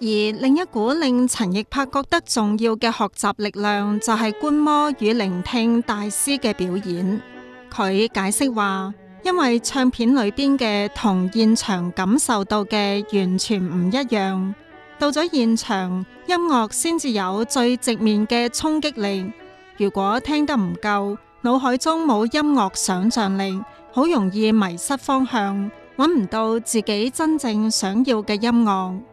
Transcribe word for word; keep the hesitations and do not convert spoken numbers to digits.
而另一股令陳奕柏覺得重要嘅學習力量，就係觀摩與聆聽大師嘅表演。佢解釋話，因為唱片裏邊嘅同現場感受到嘅完全唔一樣，到咗現場，音樂先至有最直面嘅衝擊力。如果聽得唔夠，腦海中冇音樂想象力，好容易迷失方向，揾唔到自己真正想要嘅音樂。